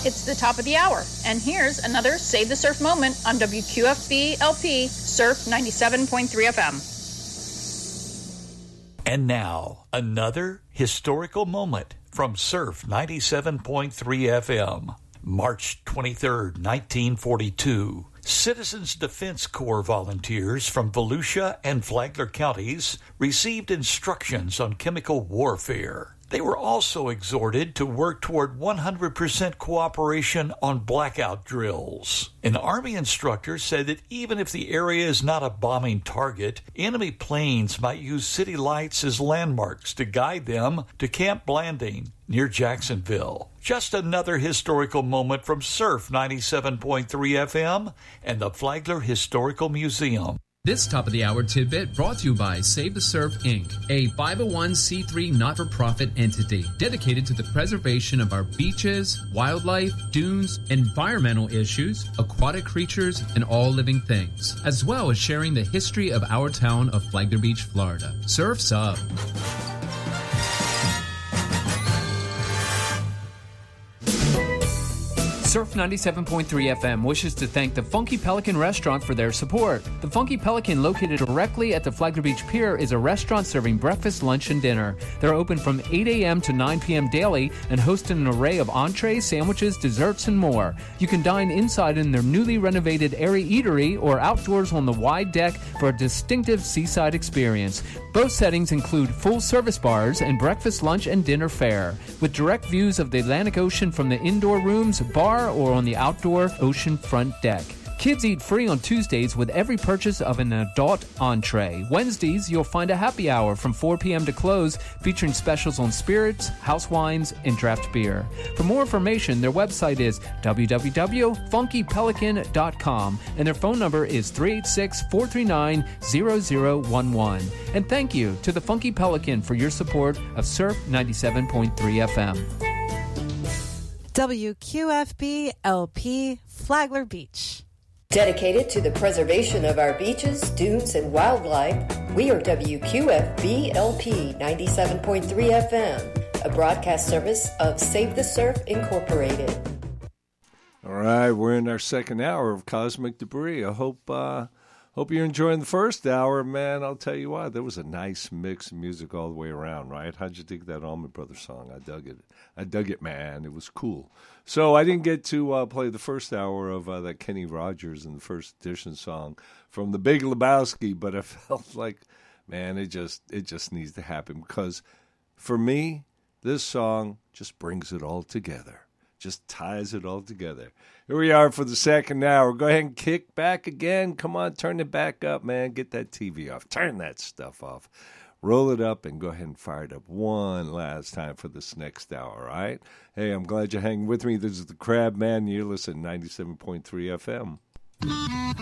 It's the top of the hour, and here's another Save the Surf moment on WQFB LP Surf 97.3 FM. And now, another historical moment from Surf 97.3 FM. March 23rd, 1942. Citizens Defense Corps volunteers from Volusia and Flagler counties received instructions on chemical warfare. They were also exhorted to work toward 100% cooperation on blackout drills. An Army instructor said that even if the area is not a bombing target, enemy planes might use city lights as landmarks to guide them to Camp Blanding near Jacksonville. Just another historical moment from Surf 97.3 FM and the Flagler Historical Museum. This top-of-the-hour tidbit brought to you by Save the Surf, Inc., a 501c3 not-for-profit entity dedicated to the preservation of our beaches, wildlife, dunes, environmental issues, aquatic creatures, and all living things, as well as sharing the history of our town of Flagler Beach, Florida. Surf's up. Surf 97.3 FM wishes to thank the Funky Pelican Restaurant for their support. The Funky Pelican, located directly at the Flagler Beach Pier, is a restaurant serving breakfast, lunch, and dinner. They're open from 8 a.m. to 9 p.m. daily and host an array of entrees, sandwiches, desserts, and more. You can dine inside in their newly renovated airy eatery or outdoors on the wide deck for a distinctive seaside experience. Both settings include full-service bars and breakfast, lunch, and dinner fare, with direct views of the Atlantic Ocean from the indoor rooms, bar, or on the outdoor ocean front deck. Kids eat free on Tuesdays with every purchase of an adult entree. Wednesdays, you'll find a happy hour from 4 p.m. to close, featuring specials on spirits, house wines, and draft beer. For more information, their website is www.funkypelican.com, and their phone number is 386-439-0011. And thank you to the Funky Pelican for your support of Surf 97.3 FM. WQFB LP Flagler Beach. Dedicated to the preservation of our beaches, dunes, and wildlife, we are WQFB LP 97.3 FM, a broadcast service of Save the Surf Incorporated. All right, we're in our second hour of Cosmic Debris. I hope you're enjoying the first hour, man. I'll tell you what, there was a nice mix of music all the way around, right? How'd you dig that Allman Brothers song? I dug it, man. It was cool. So I didn't get to play the first hour of that Kenny Rogers and the First Edition song from The Big Lebowski, but I felt like, man, it just needs to happen because for me, this song just brings it all together. Just ties it all together. Here we are for the second hour. Go ahead and kick back again. Come on, turn it back up, man. Get that TV off. Turn that stuff off. Roll it up and go ahead and fire it up one last time for this next hour, all right? Hey, I'm glad you're hanging with me. This is the Crab Man. You're listening to 97.3 FM.